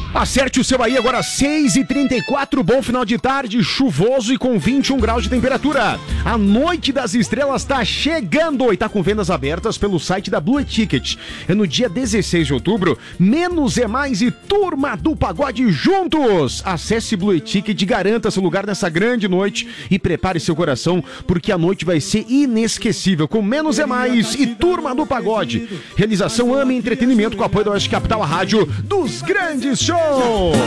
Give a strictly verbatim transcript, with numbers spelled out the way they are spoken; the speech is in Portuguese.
Acerte o seu aí agora, seis e trinta e quatro, bom final de tarde, chuvoso e com vinte e um graus de temperatura. A Noite das Estrelas tá chegando e tá com vendas abertas pelo site da Blue Ticket. É no dia dezesseis de outubro, Menos é Mais e Turma do Pagode juntos. Acesse Blue Ticket, garanta seu lugar nessa grande noite e prepare seu coração, porque a noite vai ser inesquecível, com Menos é Mais e Turma do Pagode. Realização Ame Entretenimento com apoio da Oeste Capital, a rádio dos grandes shows.